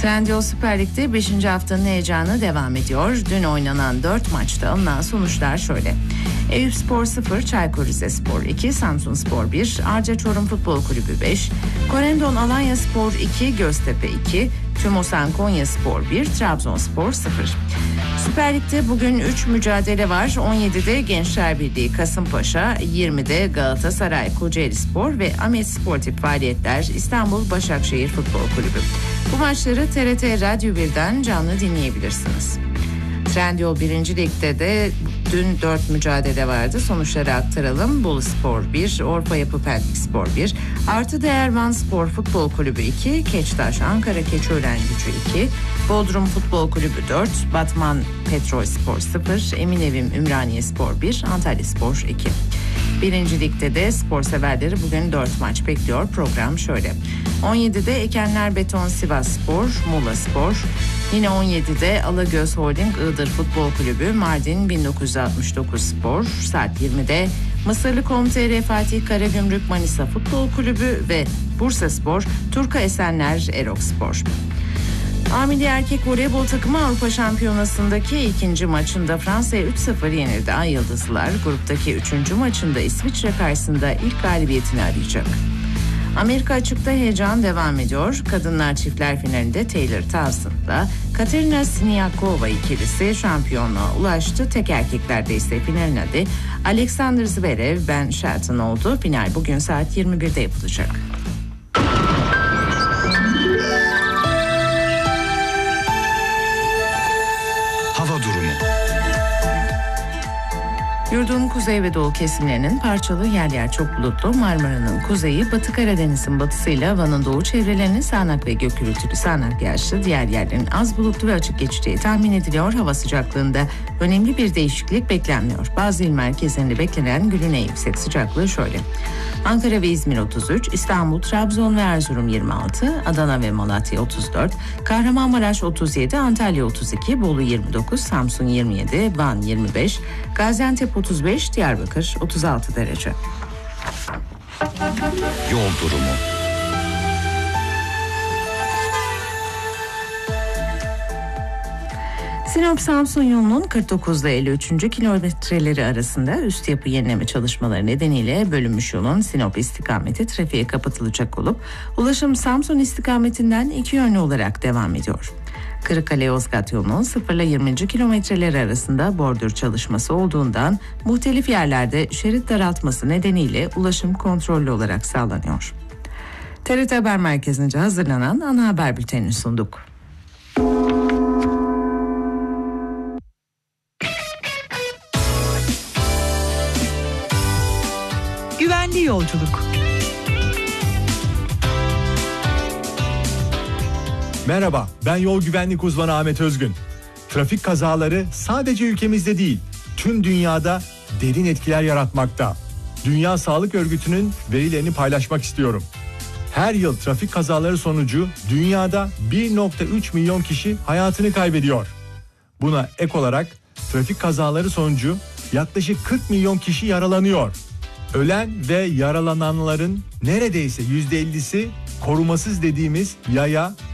Trendyol Süper Lig'de 5. haftanın heyecanı devam ediyor. Dün oynanan 4 maçta alınan sonuçlar şöyle. Eyüpspor 0, Çaykur Rizespor 2, Samsunspor 1, Arca Çorum Futbol Kulübü 5, Korendon Alanyaspor 2, Göztepe 2, Tümosan Konyaspor 1, Trabzonspor 0. Süper Lig'de bugün 3 mücadele var. 17'de Gençler Birliği Kasımpaşa, 20'de Galatasaray Kocaelispor ve Ahmet Sportif Faaliyetler İstanbul Başakşehir Futbol Kulübü. Bu maçları TRT Radyo 1'den canlı dinleyebilirsiniz. Trendyol 1. Lig'de de dün 4 mücadele vardı. Sonuçları aktaralım. Boluspor 1, Orpa Yapı Pendikspor 1, Artı Değer Van Spor Futbol Kulübü 2, Keçtaş Ankara Keçiören Gücü 2, Bodrum Futbol Kulübü 4, Batman Petrolspor 0, Eminevim Ümraniyespor 1, Antalyaspor 2. 1. Lig'de de spor severleri bugün 4 maç bekliyor. Program şöyle. 17'de Ekenler Beton Sivasspor, Muğlaspor. Yine 17'de Alagöz Holding Iğdır Futbol Kulübü, Mardin 1969 Spor. Saat 20'de Mısırlı.com.tr Fatih Karagümrük Manisa Futbol Kulübü ve Bursaspor, Turka Esenler Erokspor. Milli erkek voleybol takımı Avrupa Şampiyonası'ndaki ikinci maçında Fransa'ya 3-0 yenildi. Ay Yıldızlılar gruptaki 3. maçında İsviçre karşısında ilk galibiyetini arayacak. Amerika açıkta heyecan devam ediyor. Kadınlar çiftler finalinde Taylor Townsend'la Katerina Siniakova ikilisi şampiyonluğa ulaştı. Tek erkeklerde ise finalin adı Alexander Zverev, Ben Shelton oldu. Final bugün saat 21'de yapılacak. Yurdun kuzey ve doğu kesimlerinin parçalı yer yer çok bulutlu, Marmara'nın kuzeyi, Batı Karadeniz'in batısıyla Van'ın doğu çevrelerinin sağanak ve gök gürültülü sağanak yağışlı, diğer yerlerin az bulutlu ve açık geçeceği tahmin ediliyor. Hava sıcaklığında önemli bir değişiklik beklenmiyor. Bazı il merkezlerinde beklenen günün en yüksek sıcaklığı şöyle. Ankara ve İzmir 33, İstanbul, Trabzon ve Erzurum 26, Adana ve Malatya 34, Kahramanmaraş 37, Antalya 32, Bolu 29, Samsun 27, Van 25, Gaziantep 35, Diyarbakır 36 derece. Yol durumu. Sinop-Samsun yolunun 49 ile 53. kilometreleri arasında üst yapı yenileme çalışmaları nedeniyle bölünmüş yolun Sinop istikameti trafiğe kapatılacak olup ulaşım Samsun istikametinden iki yönlü olarak devam ediyor. Kırıkkale-Yozgat yolunun 0 ile 20. kilometreleri arasında bordür çalışması olduğundan muhtelif yerlerde şerit daraltması nedeniyle ulaşım kontrollü olarak sağlanıyor. TRT Haber Merkezi'nce hazırlanan ana haber bültenini sunduk. Güvenli yolculuk. Merhaba, ben yol güvenlik uzmanı Ahmet Özgün. Trafik kazaları sadece ülkemizde değil, tüm dünyada derin etkiler yaratmakta. Dünya Sağlık Örgütü'nün verilerini paylaşmak istiyorum. Her yıl trafik kazaları sonucu dünyada 1,3 milyon kişi hayatını kaybediyor. Buna ek olarak trafik kazaları sonucu yaklaşık 40 milyon kişi yaralanıyor. Ölen ve yaralananların neredeyse %50'si korumasız dediğimiz yaya